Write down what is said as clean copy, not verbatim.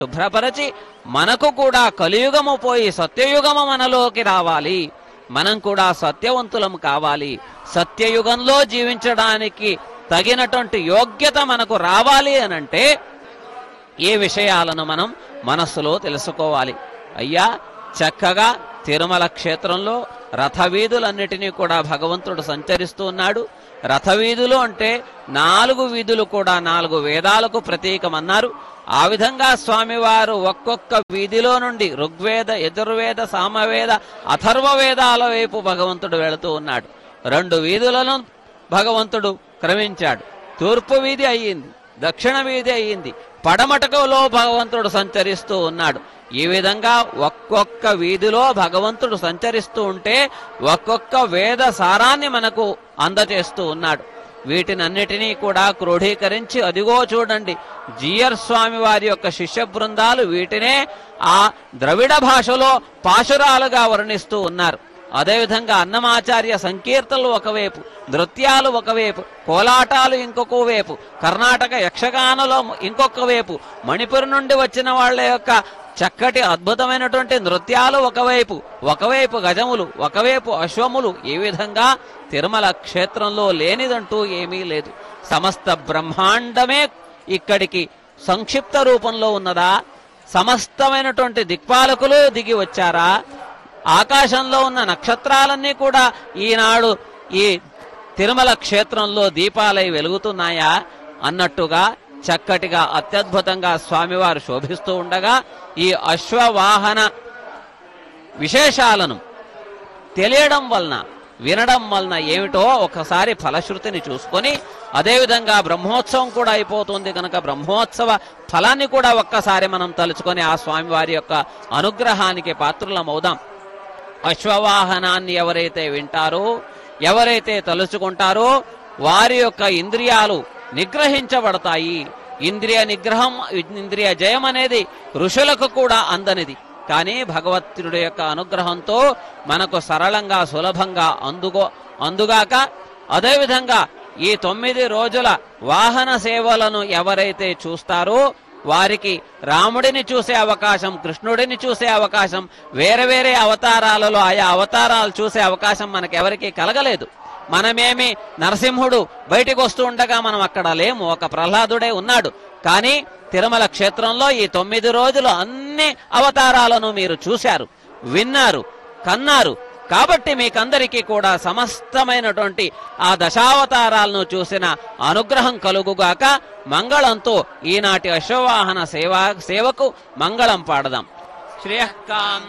శుభ్రపరచి మనకు కూడా కలియుగము పోయి సత్యయుగము మనలోకి రావాలి. మనం కూడా సత్యవంతులం కావాలి. సత్యయుగంలో జీవించడానికి తగినటువంటి యోగ్యత మనకు రావాలి అనంటే ఈ విషయాలను మనం మనస్సులో తెలుసుకోవాలి. అయ్యా, చక్కగా తిరుమల క్షేత్రంలో రథవీధులన్నిటినీ కూడా భగవంతుడు సంచరిస్తూ ఉన్నాడు. రథవీధులు అంటే 4 వీధులు కూడా 4 వేదాలకు ప్రతీకమన్నారు. ఆ విధంగా స్వామివారు ఒక్కొక్క వీధిలో నుండి ఋగ్వేద, యజుర్వేద, సామవేద, అథర్వ వేదాల వైపు భగవంతుడు వెళుతూ ఉన్నాడు. 2 వీధులను భగవంతుడు క్రమించాడు. తూర్పు వీధి అయ్యింది, దక్షిణ వీధి అయ్యింది, పడమటకులో భగవంతుడు సంచరిస్తూ ఉన్నాడు. ఈ విధంగా ఒక్కొక్క వీధిలో భగవంతుడు సంచరిస్తూ ఉంటే ఒక్కొక్క వేద సారాన్ని మనకు అందచేస్తూ ఉన్నాడు. వీటినన్నిటినీ కూడా క్రోఢీకరించి అదిగో చూడండి, జీయర్ స్వామి వారి యొక్క శిష్య బృందాలు వీటినే ఆ ద్రవిడ భాషలో పాశురాలుగా వర్ణిస్తూ ఉన్నారు. అదేవిధంగా అన్నమాచార్య సంకీర్తనలు ఒకవైపు, నృత్యాలు ఒకవైపు, కోలాటాలు ఇంకొక వైపు, కర్ణాటక యక్షగానలో ఇంకొక వైపు, మణిపురం నుండి వచ్చిన వాళ్ళ యొక్క చక్కటి అద్భుతమైనటువంటి నృత్యాలు ఒకవైపు గజములు, ఒకవైపు అశ్వములు. ఈ విధంగా తిరుమల క్షేత్రంలో లేనిదంటూ ఏమీ లేదు. సమస్త బ్రహ్మాండమే ఇక్కడికి సంక్షిప్త రూపంలో ఉన్నదా? సమస్తమైనటువంటి దిక్పాలకులు దిగి వచ్చారా? ఆకాశంలో ఉన్న నక్షత్రాలన్నీ కూడా ఈనాడు ఈ తిరుమల క్షేత్రంలో దీపాలై వెలుగుతున్నాయా అన్నట్టుగా చక్కటిగా అత్యద్భుతంగా స్వామివారు శోభిస్తూ ఉండగా ఈ అశ్వవాహన విశేషాలను తెలియడం వలన, వినడం వలన ఏమిటో ఒకసారి ఫలశ్రుతిని చూసుకొని, అదేవిధంగా బ్రహ్మోత్సవం కూడా అయిపోతుంది కనుక బ్రహ్మోత్సవ ఫలాన్ని కూడా ఒక్కసారి మనం తలుచుకొని ఆ స్వామివారి యొక్క అనుగ్రహానికి పాత్రులమవుదాం. అశ్వవాహనాన్ని ఎవరైతే వింటారో, ఎవరైతే తలుచుకుంటారో వారి యొక్క ఇంద్రియాలు నిగ్రహించబడతాయి. ఇంద్రియ నిగ్రహం, ఇంద్రియ జయం అనేది ఋషులకు కూడా అందనిది. కానీ భగవంతుడి యొక్క అనుగ్రహంతో మనకు సరళంగా సులభంగా అందుగాక, అదేవిధంగా ఈ 9 రోజుల వాహన సేవలను ఎవరైతే చూస్తారో వారికి రాముడిని చూసే అవకాశం, కృష్ణుడిని చూసే అవకాశం, వేరే వేరే అవతారాలలో ఆయా అవతారాలు చూసే అవకాశం మనకెవరికీ కలగలేదు. మనమేమి నరసింహుడు బయటికి వస్తూ ఉండగా మనం అక్కడ లేము, ఒక ప్రహ్లాదుడే ఉన్నాడు. కానీ తిరుమల క్షేత్రంలో ఈ 9 రోజులు అన్ని అవతారాలను మీరు చూశారు, విన్నారు, కన్నారు. కాబట్టి మీకందరికీ కూడా సమస్తమైనటువంటి ఆ దశావతారాలను చూసిన అనుగ్రహం కలుగుగాక. మంగళంతో ఈనాటి అశ్వవాహన సేవకు మంగళం పాడదాం. శ్రేయఃకాం